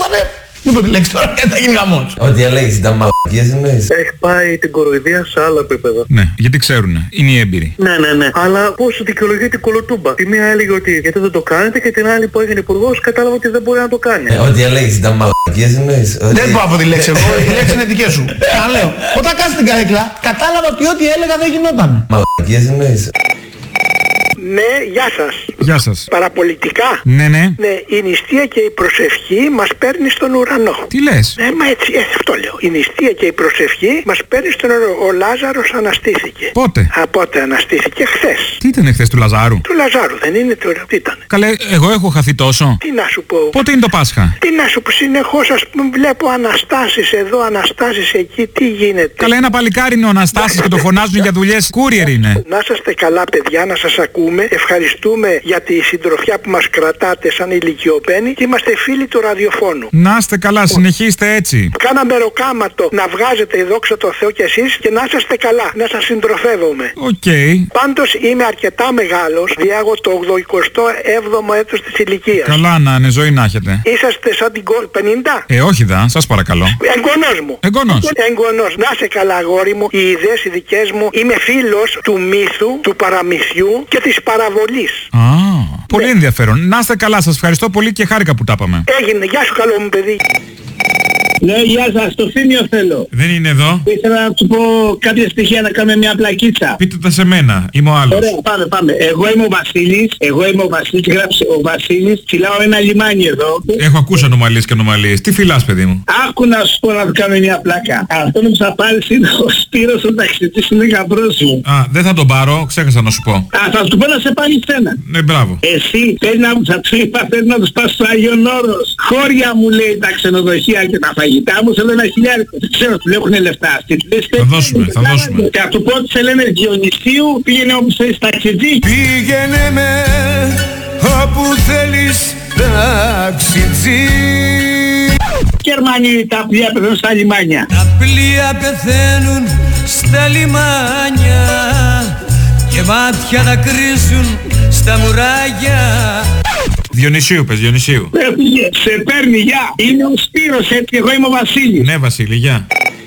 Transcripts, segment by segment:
Μην πω τη λέξη τώρα, θα γίνει χαμός. Ό,τι έλεγες, τα μαλακίες εννοείς. Έχει πάει την κοροϊδία σε άλλο επίπεδο. Ναι, γιατί ξέρουνε. Είναι οι έμπειροι. Ναι. Αλλά πώς δικαιολογείται η κολοτούμπα. Τη μία έλεγε ότι γιατί δεν το κάνετε και την άλλη που έγινε υπουργός κατάλαβε ότι δεν μπορεί να το κάνει. Ό,τι έλεγες, τα μαλακίες εννοείς. Δεν πάω από τη λέξη εγώ, η λέξη είναι δική σου. Λέω, όταν κάνεις την καρέκλα, κατάλαβα ότι ό,τι έλεγα δεν γινόταν. Μαλακίες εννοείς. Ναι, γεια σας. Γεια σας. Παραπολιτικά. Ναι. Ναι, η νηστεία και η προσευχή μας παίρνει στον ουρανό. Τι λες? Ναι, μα έτσι, αυτό λέω. Η νηστεία και η προσευχή μας παίρνει στον ουρανό. Ο Λάζαρος αναστήθηκε. Πότε? Πότε αναστήθηκε? Χθες. Τι ήταν χθες του Λαζάρου? Του Λαζάρου, δεν είναι τώρα. Τι ήταν? Καλέ, εγώ έχω χαθεί τόσο. Τι να σου πω. Πότε είναι το Πάσχα? Τι να σου πω, συνεχώς ας πούμε βλέπω αναστάσεις εδώ, αναστάσεις εκεί, τι γίνεται. Καλά, ένα παλικάρι είναι ο Αναστάσης και το φωνάζουν για δουλειές. Courier είναι. Να είσαστε καλά παιδιά, να σας ακούμε. Ευχαριστούμε για τη συντροφιά που μας κρατάτε σαν ηλικιωμένοι και είμαστε φίλοι του ραδιοφώνου. Να είστε καλά, συνεχίστε έτσι. Κάναμε ροκάματο να βγάζετε η δόξα τω Θεώ κι εσείς και να είσαστε καλά, να σας συντροφεύομαι. Οκ. Πάντως είμαι αρκετά μεγάλος, διάγω το 87ο έτος της ηλικίας. Καλά να είναι, ζωή να έχετε. Είσαστε σαν την 50? Όχι δα, σας παρακαλώ. Εγγονός μου. Εγγονός. Να είσαι καλά αγόρι μου, οι ιδέες οι δικές μου. Είμαι φίλος του μύθου, του παραμυθιού και της παραβολής. Πολύ ενδιαφέρον. Να είστε καλά, σας ευχαριστώ πολύ και χάρηκα που τα είπαμε. Έγινε, γεια σου καλό μου παιδί. Ναι, γεια σας, το Θήμιο θέλω. Δεν είναι εδώ. Ήθελα να σου πω κάποια στοιχεία να κάνουμε μια πλακίτσα. Πείτε τα σε μένα, είμαι ο άλλος. Ωραία, πάμε. Εγώ είμαι ο Βασίλης, γράψε ο Βασίλης, φυλάω ένα λιμάνι εδώ. Έχω ακούσει ανομαλίες και ανομαλίες. Τι φυλάς, παιδί μου? Άκου να σου πω να του κάνω μια πλάκα. Αυτό που θα πάρεις είναι ο Σπύρος ο ταξιτής, είναι γαμπρός μου. Δεν θα τον πάρω, ξέχασα να σου πω. Θα του πω να σε πάρει σένα. Ναι, μπράβο. Εσύ θέλει να μου θα του είπα, θέλει να τους πας στο Άγιον Όρος. Χώρια μου λέει τα ξενοδοχεία και τα φαγητά μου, θέλω 1.000. Δεν ξέρω, του έχουν λεφτά. Θα δώσουμε. Και θα του πω ότι σε λένε Διονυσίου, πήγαινε όπου θέλεις ταξιτζή. Πήγαινε με όπου θέλεις ταξιτζή. Γερμανοί τα πλοία πεθαίνουν στα λιμάνια. Τα πλοία πεθαίνουν στα λιμάνια και μάτια να κρίζουν στα μουράγια. Διονυσίου πες, Διονυσίου. Σε παίρνει, γεια. Είναι ο Σπύρος, έτσι, εγώ είμαι ο Βασίλης. Ναι, Βασίλη, γεια.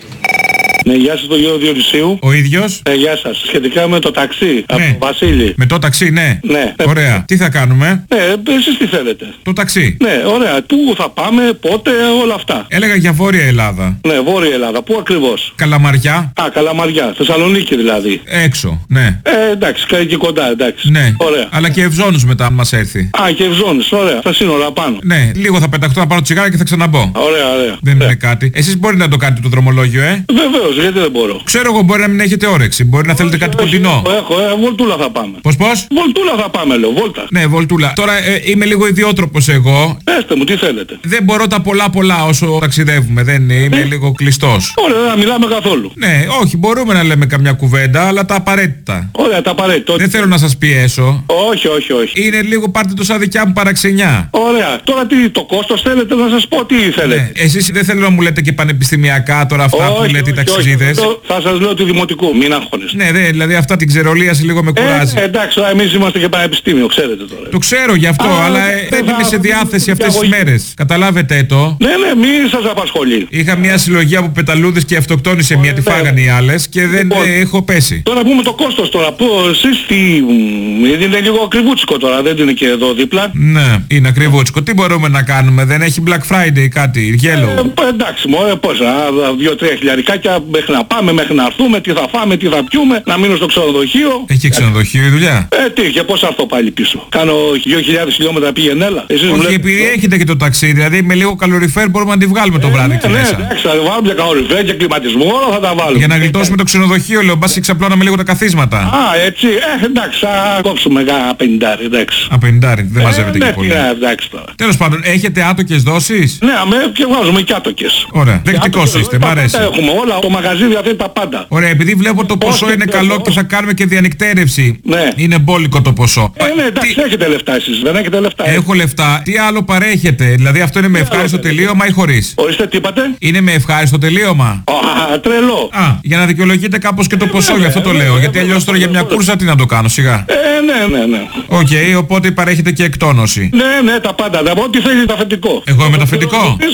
Ναι, γεια σας, τον κύριο Διονυσίου. Ο ίδιος. Γεια σας. Σχετικά με το ταξί, από τον Βασίλη. Με το ταξί, ναι. Ναι. Ωραία. Τι θα κάνουμε? Εσείς τι θέλετε? Το ταξί. Ναι, ωραία. Πού θα πάμε, πότε, όλα αυτά. Έλεγα για Βόρεια Ελλάδα. Ναι, Βόρεια Ελλάδα. Πού ακριβώς? Καλαμαριά. Καλαμαριά. Θεσσαλονίκη δηλαδή. Έξω, ναι. Εντάξει, εκεί κοντά, εντάξει. Ναι. Ωραία. Αλλά και Ευζώνους μετά μας έρθει. Και Ευζώνους, ωραία. Στα σύνορα πάνω. Ναι, λίγο θα πεταχτώ να πάρω τσιγάρα και θα ξαναμπώ. Ωραία. Δεν είναι κάτι. Εσείς μπορείτε να το κάνετε το δρομολόγιο, Βεβαίως, γιατί δεν μπορώ. Ξέρω εγώ, μπορεί να μην έχετε όρεξη. Μπορεί να θέλετε κάτι κοντινό. Έχω, βολτούλα θα πάμε. Πώς? Βολτούλα θα πάμε, λέω, βόλτα. Ναι, βολτούλα. Τώρα είμαι λίγο ιδιότροπος εγώ. Πέστε μου, τι θέλετε. Δεν μπορώ τα πολλά όσο ταξιδεύουμε. Δεν είμαι λίγο κλειστός. Ωραία, δεν μιλάμε καθόλου. Ναι, όχι, μπορούμε να λέμε καμιά κουβέντα, αλλά τα απαραίτητα. Ωραία, τα απαραίτητα. Δεν θέλω να σας πιέσω. Όχι. Είναι λίγο, πάρτε το σαν δικιά μου παραξενιά. Ωραία, τώρα τι, το κόστος θέλετε να σας πω, τι θέλετε. Ναι. Εσείς δεν θέλω να μου λέτε και πανεπιστημιακά τώρα αυτά που λέτε οι ταξιδίδες. Θα σας λέω του δημοτικού, μην αγχώνεστε. Ναι, δηλαδή αυτά την ξερολίαση λίγο με κουράζει. Εντάξει, εμείς είμαστε και πανεπιστήμιο, ξέρετε τώρα. Το ξέρω γι' αυτό, αλλά δεν είμαι σε διάθεση αυτές τις μέρες. Καταλάβετε το. Ναι, μην σας απασχολεί. Είχα μια συλλογή από πεταλούδες και αυτοκτόνησε μία, τη φάγανε οι άλλες και δεν έχω πέσει. Τώρα πούμε το κόστος τώρα, εσείς τι, είναι λίγο ακριβούτσικο τώρα, δεν είναι και εδώ δίπλα. Ναι, είναι ακριβούτσικο. Τι μπορούμε να κάνουμε, δεν έχει Black Friday κάτι, yellow. Εντάξει, μωρέ, πόσα, 2-3 χιλιαρικάκια μέχρι να πάμε, μέχρι να έρθουμε, τι θα φάμε, τι θα πιούμε, να μείνω στο ξενοδοχείο. Έχει ξενοδοχείο η δουλειά. Τι, και πώς θα έρθω πάλι πίσω. Κάνω 2.000 χιλιόμετρα πήγαινε έλα. Όχι, επειδή έχετε και το ταξίδι, δηλαδή με λίγο καλοριφέρ μπορούμε να τη βγάλουμε το βράδυ εκεί μέσα. Ναι, εντάξει, θα βάλουμε και καλοριφέρ και κλιματισμό, όλα θα τα βάλουμε. Για να γλιτώσουμε το ξενοδοχείο, λέω, μπας και ξαπλώναμε λίγο τα καθίσματα. Έτσι, εντάξει, θα κόψουμε κάνα 50, εντάξει. 50, δεν μαζεύεται και πολύ. Ναι, εντάξει τώρα. Τέλος πάντων, έχετε άτοκες δόσεις? Ναι, και βάζουμε και άτοκες. Ωραία, δεκτικός είστε, μ' αρέσει. Έχουμε όλα, το μαγαζί διαθέτει τα πάντα. Ωραία, επειδή βλέπω το ποσό είναι καλό και θα κάνουμε και διανυκτέρευση. Ναι. Είναι μπόλικο το ποσό. Ναι, εντάξει, έχετε λεφτά εσείς, δεν έχετε λεφτά. Έχω λεφτά. Τι άλλο παρέχετε? Δηλαδή αυτό είναι με ευχάριστο τελείωμα ή χωρίς? Ορίστε, τι είπατε? Είναι με ευχάριστο τελείωμα. Τρελό. Για να δικαιολογείτε κάπως και το ποσό, γι' αυτό το λέω. Γιατί αλλιώς τώρα για μια κούρσα τι να το κάνω, σιγά. Ναι. Οκ, οπότε παρέχετε και εκτόνωση. Ναι, τα πάντα. Ό,τι θέλει τα αφεντικό. Εγώ είμαι το αφεντικό.